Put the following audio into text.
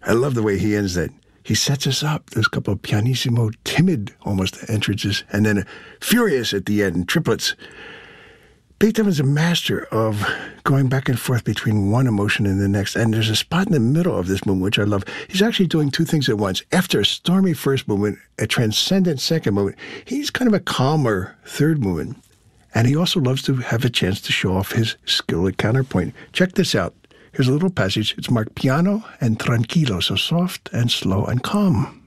I love the way he ends that. He sets us up. There's a couple of pianissimo, timid almost entrances, and then furious at the end, triplets. Beethoven's a master of going back and forth between one emotion and the next. And there's a spot in the middle of this movement, which I love. He's actually doing two things at once. After a stormy first movement, a transcendent second movement, he's kind of a calmer third movement. And he also loves to have a chance to show off his skill at counterpoint. Check this out. Here's a little passage. It's marked piano and tranquilo, so soft and slow and calm.